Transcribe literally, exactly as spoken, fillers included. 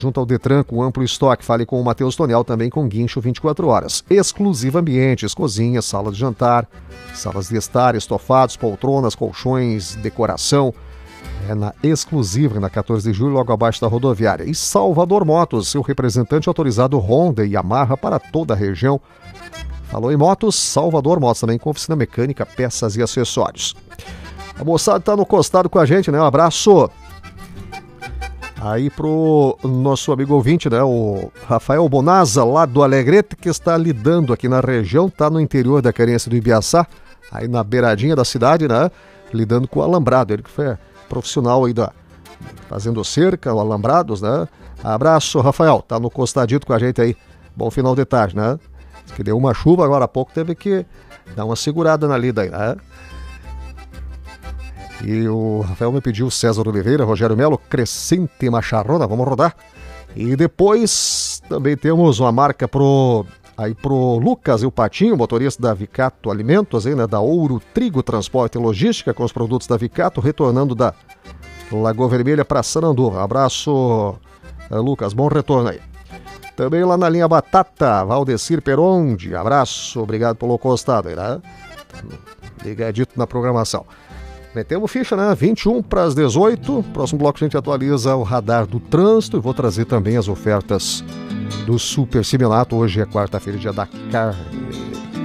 Junto ao Detran com amplo estoque. Fale com o Matheus Tonel, também com guincho vinte e quatro horas. Exclusiva Ambientes, cozinha, sala de jantar, salas de estar, estofados, poltronas, colchões, decoração. É na Exclusiva, na quatorze de julho, logo abaixo da rodoviária. E Salvador Motos, seu representante autorizado Honda e Yamaha para toda a região. Falou em motos, Salvador Motos, também com oficina mecânica, peças e acessórios. A moçada está no costado com a gente, né? Um abraço aí pro nosso amigo ouvinte, né, o Rafael Bonazza, lá do Alegrete, que está lidando aqui na região, tá no interior da Querência do Ibiaçá, aí na beiradinha da cidade, né, lidando com o alambrado. Ele que foi profissional aí da fazendo cerca, o alambrados, né. Abraço, Rafael, tá no costadito com a gente aí. Bom final de tarde, né. Diz que deu uma chuva agora há pouco, teve que dar uma segurada na lida aí, né. E o Rafael me pediu César Oliveira, Rogério Melo, Crescente Macharrona, vamos rodar. E depois também temos uma marca pro, aí pro Lucas e o Patinho, motorista da Vicato Alimentos, aí, né, da Ouro Trigo Transporte e Logística, com os produtos da Vicato, retornando da Lagoa Vermelha para Sanandu. Abraço, Lucas, bom retorno aí. Também lá na linha Batata, Valdecir Peronde, abraço, obrigado pelo costado aí, né? Ligadito na programação. Metemos ficha, né? vinte e um para as dezoito. Próximo bloco a gente atualiza o radar do trânsito e vou trazer também as ofertas do Super Similato. Hoje é quarta-feira, dia da carne.